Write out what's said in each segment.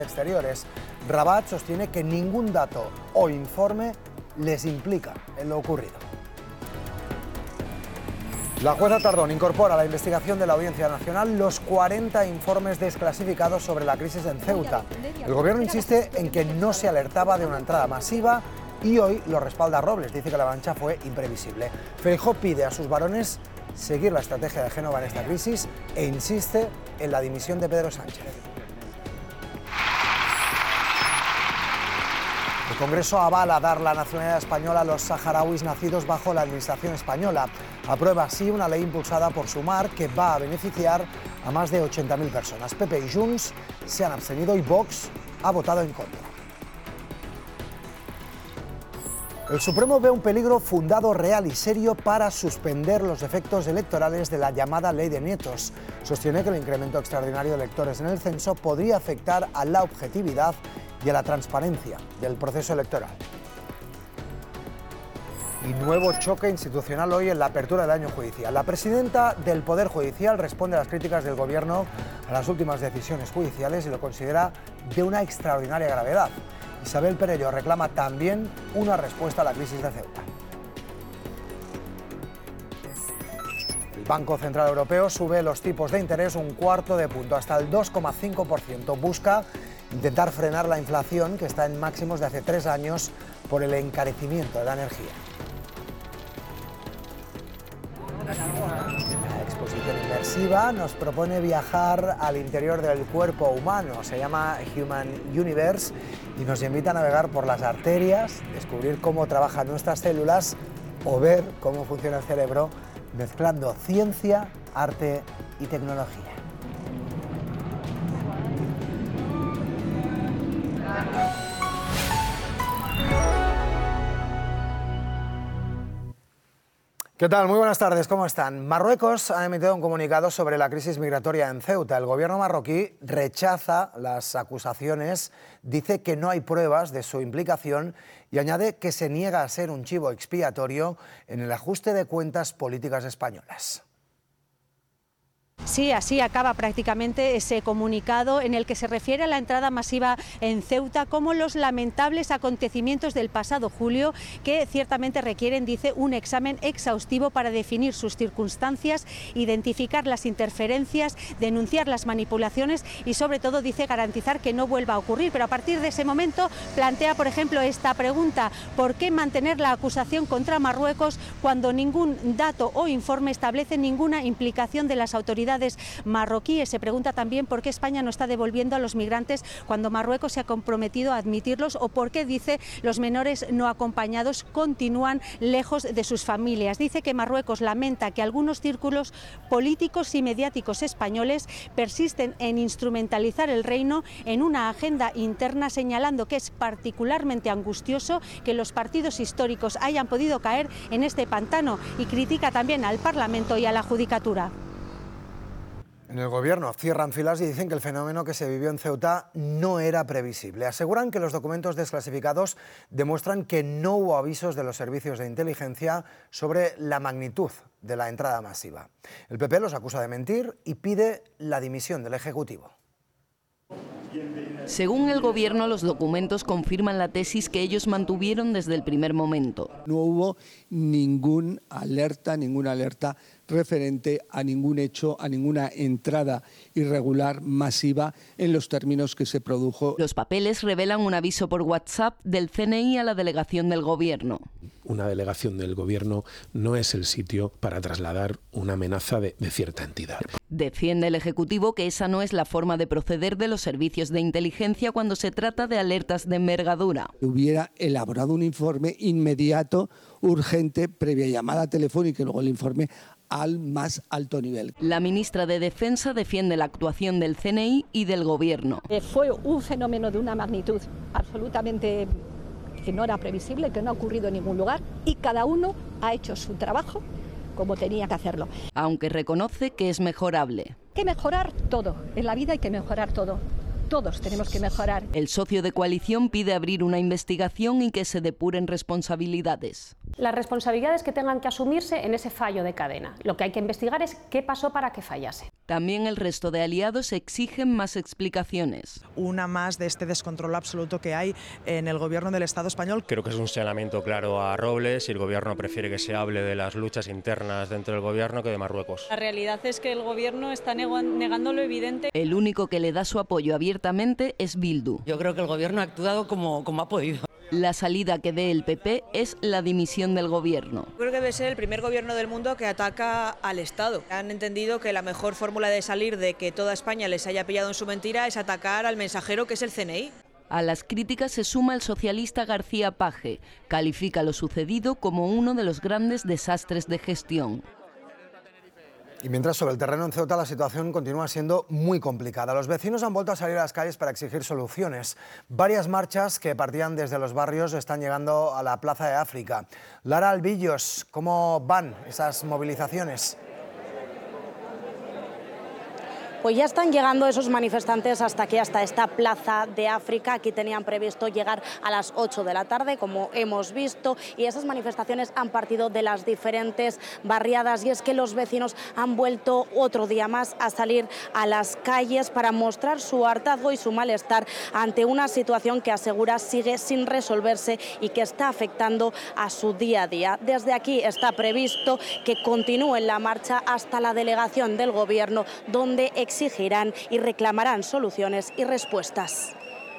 Exteriores. Rabat sostiene que ningún dato o informe les implica en lo ocurrido. La jueza Tardón incorpora a la investigación de la Audiencia Nacional los 40 informes desclasificados sobre la crisis en Ceuta. El gobierno insiste en que no se alertaba de una entrada masiva y hoy lo respalda Robles. Dice que la avalancha fue imprevisible. Feijóo pide a sus varones seguir la estrategia de Génova en esta crisis e insiste en la dimisión de Pedro Sánchez. El Congreso avala dar la nacionalidad española a los saharauis nacidos bajo la administración española. Aprueba así una ley impulsada por Sumar que va a beneficiar a más de 80.000 personas. PP y Junts se han abstenido y Vox ha votado en contra. El Supremo ve un peligro fundado, real y serio para suspender los efectos electorales de la llamada Ley de Nietos. Sostiene que el incremento extraordinario de electores en el censo podría afectar a la objetividad y a la transparencia del proceso electoral. Y nuevo choque institucional hoy en la apertura del año judicial. La presidenta del Poder Judicial responde a las críticas del Gobierno a las últimas decisiones judiciales y lo considera de una extraordinaria gravedad. Isabel Perello reclama también una respuesta a la crisis de Ceuta. El Banco Central Europeo sube los tipos de interés un cuarto de punto, hasta el 2,5%. Busca intentar frenar la inflación, que está en máximos de hace 3 años por el encarecimiento de la energía. La exposición inmersiva nos propone viajar al interior del cuerpo humano. Se llama Human Universe y nos invita a navegar por las arterias, descubrir cómo trabajan nuestras células o ver cómo funciona el cerebro mezclando ciencia, arte y tecnología. ¿Qué tal? Muy buenas tardes, ¿cómo están? Marruecos ha emitido un comunicado sobre la crisis migratoria en Ceuta. El gobierno marroquí rechaza las acusaciones, dice que no hay pruebas de su implicación y añade que se niega a ser un chivo expiatorio en el ajuste de cuentas políticas españolas. Sí, así acaba prácticamente ese comunicado en el que se refiere a la entrada masiva en Ceuta como los lamentables acontecimientos del pasado julio que ciertamente requieren, dice, un examen exhaustivo para definir sus circunstancias, identificar las interferencias, denunciar las manipulaciones y sobre todo, dice, garantizar que no vuelva a ocurrir. Pero a partir de ese momento plantea, por ejemplo, esta pregunta: ¿por qué mantener la acusación contra Marruecos cuando ningún dato o informe establece ninguna implicación de las autoridades marroquíes? Se pregunta también por qué España no está devolviendo a los migrantes cuando Marruecos se ha comprometido a admitirlos, o por qué, dice, los menores no acompañados continúan lejos de sus familias. Dice que Marruecos lamenta que algunos círculos políticos y mediáticos españoles persisten en instrumentalizar el reino en una agenda interna, señalando que es particularmente angustioso que los partidos históricos hayan podido caer en este pantano, y critica también al Parlamento y a la Judicatura. En el gobierno cierran filas y dicen que el fenómeno que se vivió en Ceuta no era previsible. Aseguran que los documentos desclasificados demuestran que no hubo avisos de los servicios de inteligencia sobre la magnitud de la entrada masiva. El PP los acusa de mentir y pide la dimisión del Ejecutivo. Según el gobierno, los documentos confirman la tesis que ellos mantuvieron desde el primer momento. No hubo ninguna alerta referente a ningún hecho, a ninguna entrada irregular masiva en los términos que se produjo. Los papeles revelan un aviso por WhatsApp del CNI a la delegación del gobierno. Una delegación del gobierno no es el sitio para trasladar una amenaza de cierta entidad. Defiende el Ejecutivo que esa no es la forma de proceder de los servicios de inteligencia cuando se trata de alertas de envergadura. Hubiera elaborado un informe inmediato, urgente, previa llamada telefónica y luego el informe al más alto nivel. La ministra de Defensa defiende la actuación del CNI y del Gobierno. Fue un fenómeno de una magnitud absolutamente que no era previsible, que no ha ocurrido en ningún lugar, y cada uno ha hecho su trabajo como tenía que hacerlo. Aunque reconoce que es mejorable. Hay que mejorar todo, en la vida hay que mejorar todo. Todos tenemos que mejorar. El socio de coalición pide abrir una investigación y que se depuren responsabilidades. Las responsabilidades que tengan que asumirse en ese fallo de cadena. Lo que hay que investigar es qué pasó para que fallase. También el resto de aliados exigen más explicaciones. Una más de este descontrol absoluto que hay en el gobierno del Estado español. Creo que es un señalamiento claro a Robles y el gobierno prefiere que se hable de las luchas internas dentro del gobierno que de Marruecos. La realidad es que el gobierno está negando lo evidente. El único que le da su apoyo abiertamente es Bildu. Yo creo que el gobierno ha actuado como ha podido. La salida que dé el PP es la dimisión del gobierno. Creo que debe ser el primer gobierno del mundo que ataca al Estado. Han entendido que la mejor fórmula de salir de que toda España les haya pillado en su mentira es atacar al mensajero que es el CNI. A las críticas se suma el socialista García Page. Califica lo sucedido como uno de los grandes desastres de gestión. Y mientras sobre el terreno en Ceuta la situación continúa siendo muy complicada. Los vecinos han vuelto a salir a las calles para exigir soluciones. Varias marchas que partían desde los barrios están llegando a la Plaza de África. Lara Albillos, ¿cómo van esas movilizaciones? Pues ya están llegando esos manifestantes hasta aquí, hasta esta Plaza de África. Aquí tenían previsto llegar a las 8 de la tarde, como hemos visto, y esas manifestaciones han partido de las diferentes barriadas. Y es que los vecinos han vuelto otro día más a salir a las calles para mostrar su hartazgo y su malestar ante una situación que asegura sigue sin resolverse y que está afectando a su día a día. Desde aquí está previsto que continúen la marcha hasta la delegación del Gobierno, donde exigirán y reclamarán soluciones y respuestas.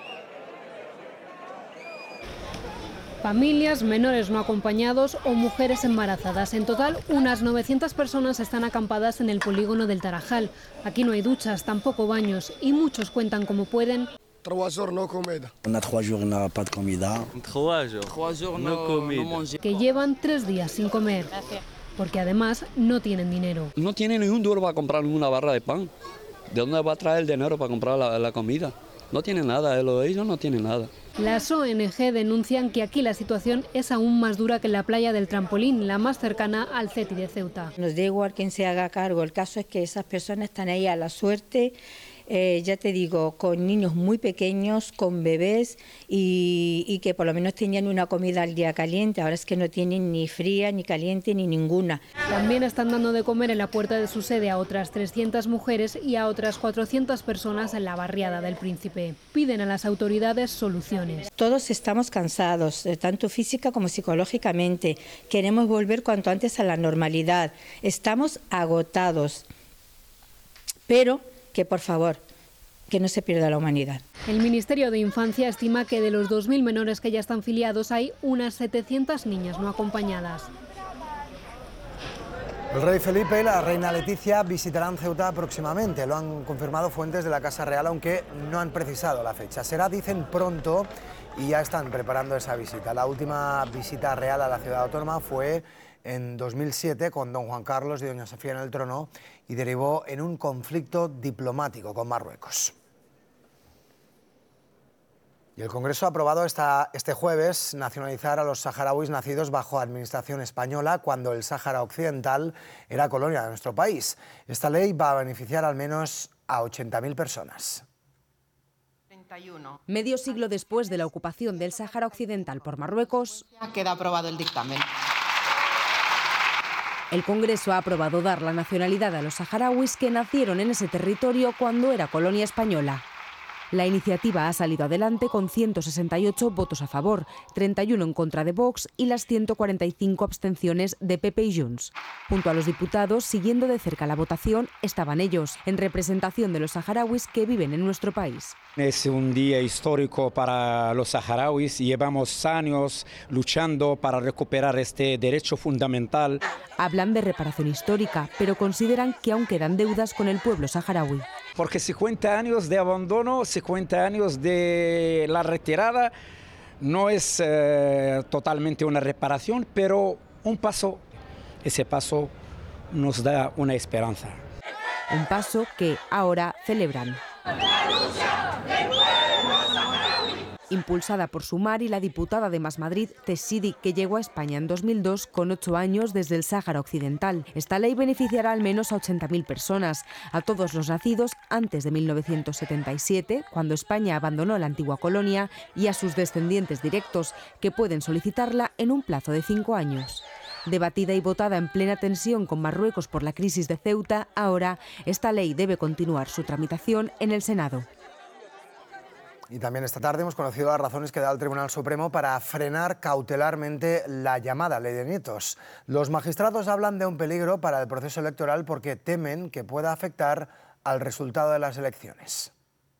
Familias, menores no acompañados o mujeres embarazadas. En total, unas 900 personas están acampadas en el polígono del Tarajal. Aquí no hay duchas, tampoco baños, y muchos cuentan como pueden. 3 jours no comida. On a 3 jours n'a pas de comida. 3 jours no comida. Que llevan 3 días sin comer. Porque además no tienen dinero. No tienen ni un duro para comprar una barra de pan. ¿De dónde va a traer el dinero para comprar la comida? No tienen nada, ellos no tienen nada. Las ONG denuncian que aquí la situación es aún más dura que en la playa del Trampolín, la más cercana al CETI de Ceuta. Nos da igual quién se haga cargo, el caso es que esas personas están ahí a la suerte. Ya te digo, con niños muy pequeños, con bebés y que por lo menos tenían una comida al día caliente. Ahora es que no tienen ni fría, ni caliente, ni ninguna. También están dando de comer en la puerta de su sede a otras 300 mujeres y a otras 400 personas en la barriada del Príncipe. Piden a las autoridades soluciones. Todos estamos cansados, tanto física como psicológicamente. Queremos volver cuanto antes a la normalidad. Estamos agotados. Pero que por favor, que no se pierda la humanidad. El Ministerio de Infancia estima que de los 2.000 menores que ya están filiados hay unas 700 niñas no acompañadas. El rey Felipe y la reina Leticia visitarán Ceuta próximamente. Lo han confirmado fuentes de la Casa Real, aunque no han precisado la fecha. Será, dicen, pronto y ya están preparando esa visita. La última visita real a la ciudad autónoma fue en 2007 con don Juan Carlos y doña Sofía en el trono y derivó en un conflicto diplomático con Marruecos. Y el Congreso ha aprobado este jueves nacionalizar a los saharauis nacidos bajo administración española cuando el Sáhara Occidental era colonia de nuestro país. Esta ley va a beneficiar al menos a 80.000 personas. Medio siglo después de la ocupación del Sáhara Occidental por Marruecos, queda aprobado el dictamen. El Congreso ha aprobado dar la nacionalidad a los saharauis que nacieron en ese territorio cuando era colonia española. La iniciativa ha salido adelante con 168 votos a favor, 31 en contra de Vox y las 145 abstenciones de PP y Junts. Junto a los diputados, siguiendo de cerca la votación, estaban ellos, en representación de los saharauis que viven en nuestro país. Es un día histórico para los saharauis. Llevamos años luchando para recuperar este derecho fundamental. Hablan de reparación histórica, pero consideran que aún quedan deudas con el pueblo saharaui. Porque 50 años de abandono, 50 años de la retirada, no es totalmente una reparación, pero un paso, ese paso nos da una esperanza. Un paso que ahora celebran. impulsada por Sumar y la diputada de Más Madrid, Tess Sidi, que llegó a España en 2002 con 8 años desde el Sáhara Occidental. Esta ley beneficiará al menos a 80.000 personas, a todos los nacidos antes de 1977, cuando España abandonó la antigua colonia, y a sus descendientes directos, que pueden solicitarla en un plazo de 5 años. Debatida y votada en plena tensión con Marruecos por la crisis de Ceuta, ahora esta ley debe continuar su tramitación en el Senado. Y también esta tarde hemos conocido las razones que da el Tribunal Supremo para frenar cautelarmente la llamada Ley de Nietos. Los magistrados hablan de un peligro para el proceso electoral porque temen que pueda afectar al resultado de las elecciones.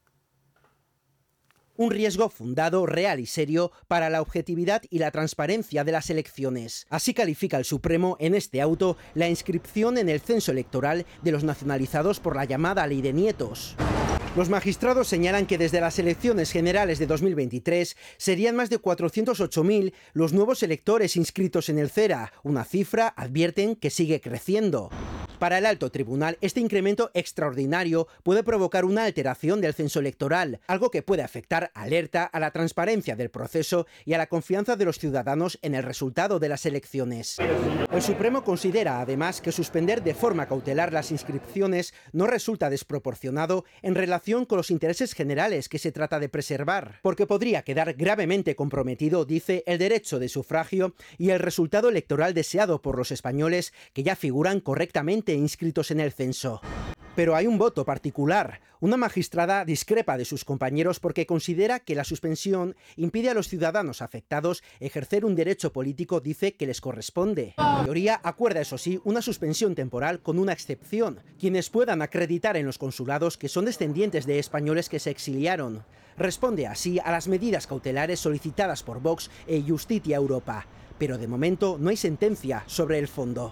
Un riesgo fundado, real y serio para la objetividad y la transparencia de las elecciones. Así califica el Supremo en este auto la inscripción en el censo electoral de los nacionalizados por la llamada Ley de Nietos. Los magistrados señalan que desde las elecciones generales de 2023 serían más de 408.000 los nuevos electores inscritos en el CERA, una cifra, advierten, que sigue creciendo. Para el alto tribunal, este incremento extraordinario puede provocar una alteración del censo electoral, algo que puede afectar, alerta, a la transparencia del proceso y a la confianza de los ciudadanos en el resultado de las elecciones. El Supremo considera, además, que suspender de forma cautelar las inscripciones no resulta desproporcionado en relación con los intereses generales que se trata de preservar, porque podría quedar gravemente comprometido, dice, el derecho de sufragio y el resultado electoral deseado por los españoles que ya figuran correctamente inscritos en el censo. Pero hay un voto particular. Una magistrada discrepa de sus compañeros porque considera que la suspensión impide a los ciudadanos afectados ejercer un derecho político, dice, que les corresponde. La mayoría acuerda, eso sí, una suspensión temporal con una excepción: quienes puedan acreditar en los consulados que son descendientes de españoles que se exiliaron. Responde así a las medidas cautelares solicitadas por Vox e Justitia Europa. Pero de momento no hay sentencia sobre el fondo.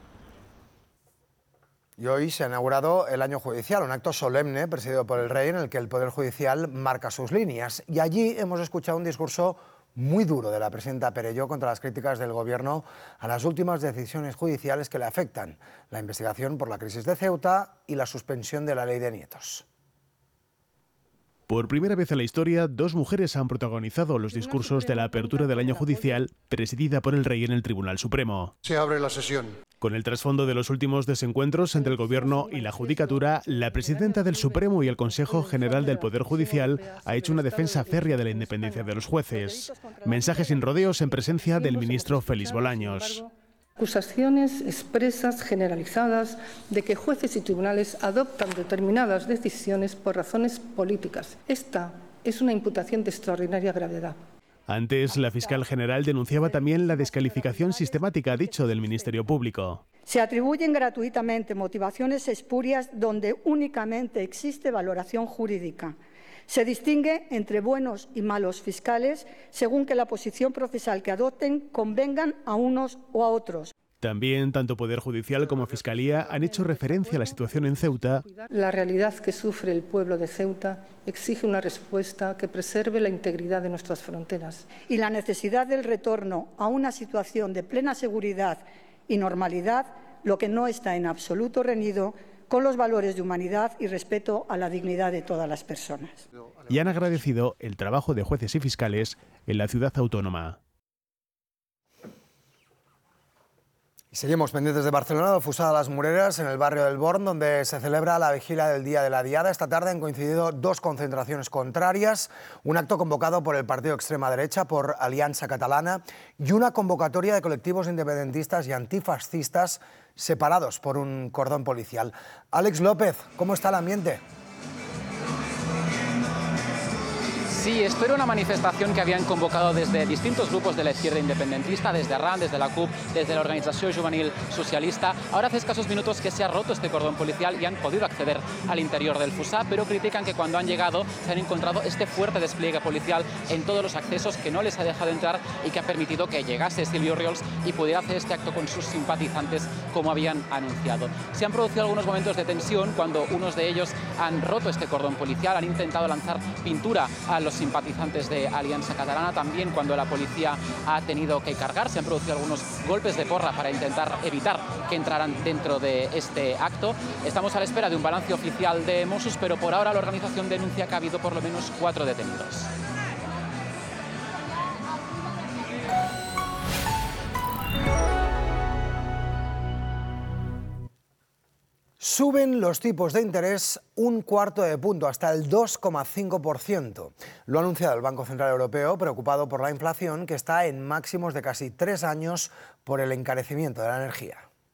Y hoy se ha inaugurado el año judicial, un acto solemne presidido por el rey en el que el Poder Judicial marca sus líneas. Y allí hemos escuchado un discurso muy duro de la presidenta Perelló contra las críticas del Gobierno a las últimas decisiones judiciales que le afectan: la investigación por la crisis de Ceuta y la suspensión de la Ley de Nietos. Por primera vez en la historia, dos mujeres han protagonizado los discursos de la apertura del año judicial presidida por el rey en el Tribunal Supremo. Se abre la sesión. Con el trasfondo de los últimos desencuentros entre el Gobierno y la Judicatura, la presidenta del Supremo y el Consejo General del Poder Judicial ha hecho una defensa férrea de la independencia de los jueces. Mensajes sin rodeos en presencia del ministro Félix Bolaños. Acusaciones expresas, generalizadas, de que jueces y tribunales adoptan determinadas decisiones por razones políticas. Esta es una imputación de extraordinaria gravedad. Antes, la fiscal general denunciaba también la descalificación sistemática, ha dicho, del Ministerio Público. Se atribuyen gratuitamente motivaciones espurias donde únicamente existe valoración jurídica. Se distingue entre buenos y malos fiscales según que la posición procesal que adopten convengan a unos o a otros. También, tanto Poder Judicial como Fiscalía han hecho referencia a la situación en Ceuta. La realidad que sufre el pueblo de Ceuta exige una respuesta que preserve la integridad de nuestras fronteras. Y la necesidad del retorno a una situación de plena seguridad y normalidad, lo que no está en absoluto reñido con los valores de humanidad y respeto a la dignidad de todas las personas. Y han agradecido el trabajo de jueces y fiscales en la ciudad autónoma. Y seguimos pendientes de Barcelona, de Fossar de las Moreres, en el barrio del Born, donde se celebra la vigilia del Día de la Diada. Esta tarde han coincidido dos concentraciones contrarias, un acto convocado por el partido extrema derecha, por Alianza Catalana, y una convocatoria de colectivos independentistas y antifascistas separados por un cordón policial. Alex López, ¿cómo está el ambiente? Sí, esto era una manifestación que habían convocado desde distintos grupos de la izquierda independentista, desde RAN, desde la CUP, desde la Organización Juvenil Socialista. Ahora hace escasos minutos que se ha roto este cordón policial y han podido acceder al interior del Fossar, pero critican que cuando han llegado se han encontrado este fuerte despliegue policial en todos los accesos que no les ha dejado entrar y que ha permitido que llegase Silvio Oriols y pudiera hacer este acto con sus simpatizantes como habían anunciado. Se han producido algunos momentos de tensión cuando unos de ellos han roto este cordón policial, han intentado lanzar pintura a los simpatizantes de Alianza Catalana, también cuando la policía ha tenido que cargar, se han producido algunos golpes de porra para intentar evitar que entraran dentro de este acto. Estamos a la espera de un balance oficial de Mossos, pero por ahora la organización denuncia que ha habido por lo menos 4 detenidos. Suben los tipos de interés un cuarto de punto, hasta el 2,5%. Lo ha anunciado el Banco Central Europeo, preocupado por la inflación, que está en máximos de casi 3 años por el encarecimiento de la energía.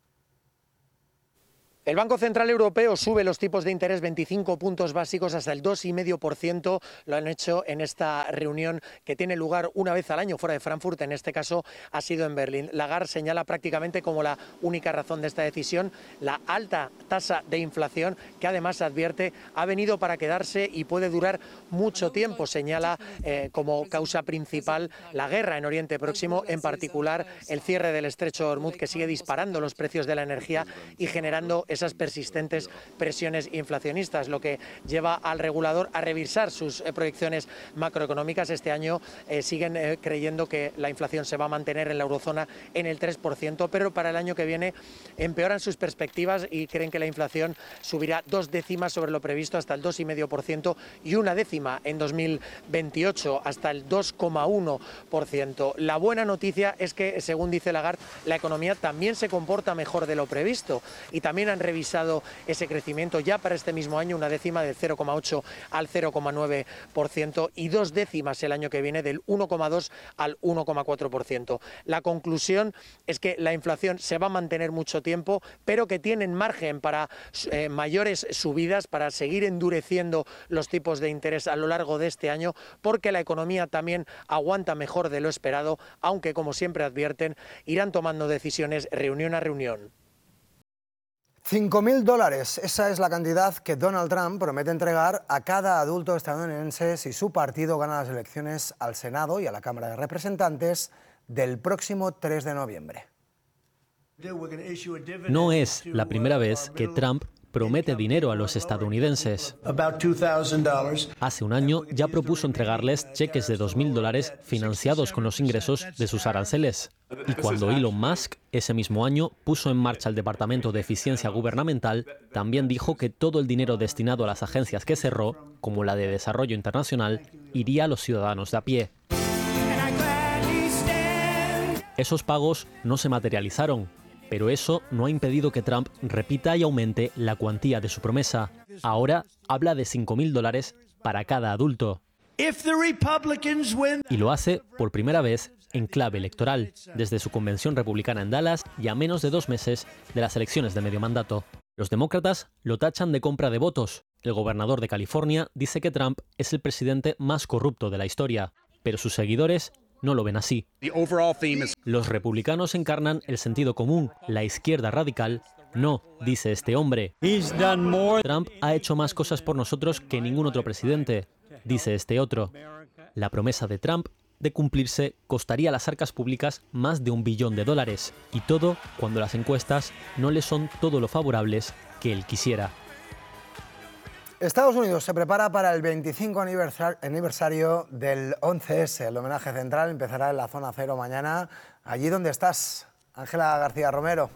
El Banco Central Europeo sube los tipos de interés 25 puntos básicos hasta el 2,5%. Lo han hecho en esta reunión que tiene lugar una vez al año fuera de Frankfurt. En este caso ha sido en Berlín. Lagarde señala prácticamente como la única razón de esta decisión la alta tasa de inflación, que además advierte ha venido para quedarse y puede durar mucho tiempo. Señala como causa principal la guerra en Oriente Próximo, en particular el cierre del estrecho de Hormuz, que sigue disparando los precios de la energía y generando esas persistentes presiones inflacionistas, lo que lleva al regulador a revisar sus proyecciones macroeconómicas. Este año siguen creyendo que la inflación se va a mantener en la eurozona en el 3%, pero para el año que viene empeoran sus perspectivas y creen que la inflación subirá 2 décimas sobre lo previsto hasta el 2,5% y 1 décima en 2028 hasta el 2,1%. La buena noticia es que, según dice Lagarde, la economía también se comporta mejor de lo previsto y también han revisado ese crecimiento ya para este mismo año, 1 décima del 0,8 al 0,9% y 2 décimas el año que viene del 1,2 al 1,4%. La conclusión es que la inflación se va a mantener mucho tiempo, pero que tienen margen para mayores subidas, para seguir endureciendo los tipos de interés a lo largo de este año, porque la economía también aguanta mejor de lo esperado, aunque, como siempre advierten, irán tomando decisiones reunión a reunión. $5.000, esa es la cantidad que Donald Trump promete entregar a cada adulto estadounidense si su partido gana las elecciones al Senado y a la Cámara de Representantes del próximo 3 de noviembre. No es la primera vez que Trump promete dinero a los estadounidenses. Hace un año ya propuso entregarles cheques de $2.000 financiados con los ingresos de sus aranceles. Y cuando Elon Musk ese mismo año puso en marcha el Departamento de Eficiencia Gubernamental, también dijo que todo el dinero destinado a las agencias que cerró, como la de Desarrollo Internacional, iría a los ciudadanos de a pie. Esos pagos no se materializaron, pero eso no ha impedido que Trump repita y aumente la cuantía de su promesa. Ahora habla de $5.000 para cada adulto. Y lo hace por primera vez en clave electoral, desde su convención republicana en Dallas y a menos de 2 meses de las elecciones de medio mandato. Los demócratas lo tachan de compra de votos. El gobernador de California dice que Trump es el presidente más corrupto de la historia, pero sus seguidores no lo ven así. Los republicanos encarnan el sentido común, la izquierda radical. No, dice este hombre. Trump ha hecho más cosas por nosotros que ningún otro presidente, dice este otro. La promesa de Trump de cumplirse costaría a las arcas públicas más de $1 billón, y todo cuando las encuestas no le son todo lo favorables que él quisiera. Estados Unidos se prepara para el 25 aniversario del 11S. El homenaje central empezará en la zona cero mañana. Allí donde estás, Ángela García Romero.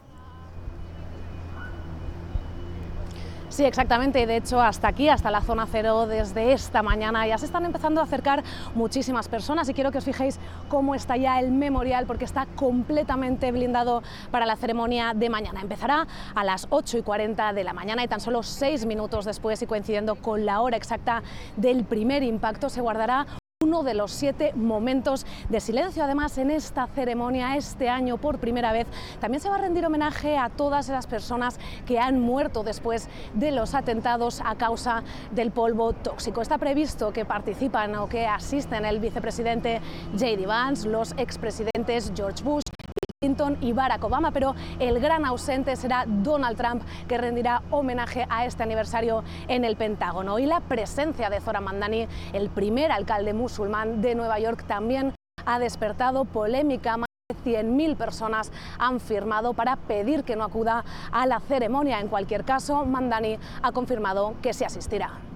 Sí, exactamente. De hecho, hasta aquí, hasta la zona cero, desde esta mañana ya se están empezando a acercar muchísimas personas y quiero que os fijéis cómo está ya el memorial, porque está completamente blindado para la ceremonia de mañana. Empezará a las 8:40 de la mañana y tan solo 6 minutos después, y coincidiendo con la hora exacta del primer impacto, se guardará uno de los 7 momentos de silencio. Además, en esta ceremonia, este año por primera vez, también se va a rendir homenaje a todas esas personas que han muerto después de los atentados a causa del polvo tóxico. Está previsto que participan o que asisten el vicepresidente J.D. Vance, los expresidentes George Bush, Clinton y Barack Obama, pero el gran ausente será Donald Trump, que rendirá homenaje a este aniversario en el Pentágono. Y la presencia de Zohran Mamdani, el primer alcalde musulmán de Nueva York, también ha despertado polémica. Más de 100.000 personas han firmado para pedir que no acuda a la ceremonia. En cualquier caso, Mamdani ha confirmado que sí asistirá.